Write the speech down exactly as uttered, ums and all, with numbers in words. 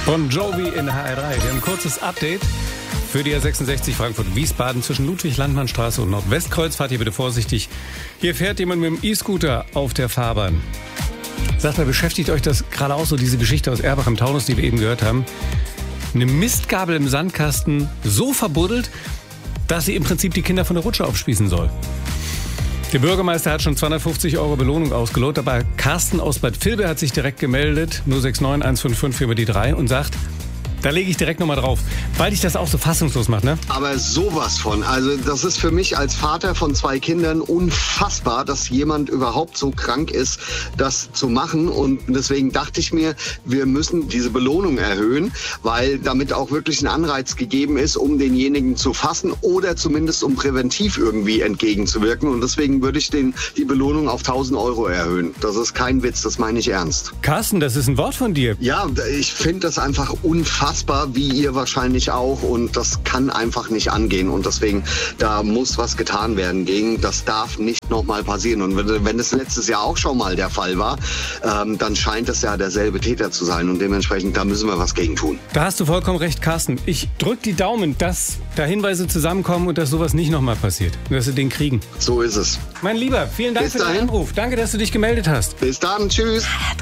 Bon Jovi in H R drei. Wir haben ein kurzes Update für die A sechsundsechzig Frankfurt-Wiesbaden zwischen Ludwig-Landmann-Straße und Nordwestkreuz. Fahrt hier bitte vorsichtig. Hier fährt jemand mit dem E-Scooter auf der Fahrbahn. Sagt mal, beschäftigt euch das gerade auch so, diese Geschichte aus Erbach im Taunus, die wir eben gehört haben? Eine Mistgabel im Sandkasten so verbuddelt, dass sie im Prinzip die Kinder von der Rutsche aufspießen soll. Der Bürgermeister hat schon zweihundertfünfzig Euro Belohnung ausgelotet, aber Carsten aus Bad Vilbel hat sich direkt gemeldet, null sechs neun eins fünf fünf über die drei, und sagt, da lege ich direkt nochmal drauf, weil dich das auch so fassungslos macht, ne? Aber sowas von. Also das ist für mich als Vater von zwei Kindern unfassbar, dass jemand überhaupt so krank ist, das zu machen. Und deswegen dachte ich mir, wir müssen diese Belohnung erhöhen, weil damit auch wirklich ein Anreiz gegeben ist, um denjenigen zu fassen oder zumindest um präventiv irgendwie entgegenzuwirken. Und deswegen würde ich den, die Belohnung auf tausend Euro erhöhen. Das ist kein Witz, das meine ich ernst. Carsten, das ist ein Wort von dir. Ja, ich finde das einfach unfassbar. Wie ihr wahrscheinlich auch, und das kann einfach nicht angehen, und deswegen, da muss was getan werden gegen, das darf nicht nochmal passieren, und wenn, wenn es letztes Jahr auch schon mal der Fall war, ähm, dann scheint es ja derselbe Täter zu sein, und dementsprechend, da müssen wir was gegen tun. Da hast du vollkommen recht, Carsten. Ich drück die Daumen, dass da Hinweise zusammenkommen und dass sowas nicht nochmal passiert, und dass wir den kriegen. So ist es. Mein Lieber, vielen Dank Bis für den dahin. Anruf. Danke, dass du dich gemeldet hast. Bis dann, tschüss.